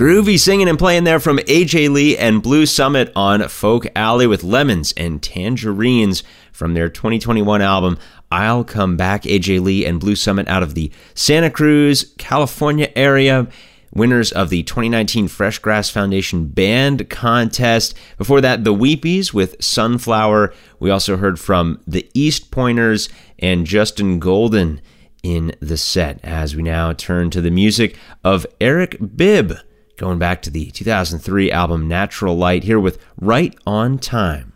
Groovy singing and playing there from AJ Lee and Blue Summit on Folk Alley with Lemons and Tangerines from their 2021 album, I'll Come Back. AJ Lee and Blue Summit out of the Santa Cruz, California area, winners of the 2019 Fresh Grass Foundation Band Contest. Before that, the Weepies with Sunflower. We also heard from the East Pointers and Justin Golden in the set, as we now turn to the music of Eric Bibb, going back to the 2003 album Natural Light, here with Right on Time.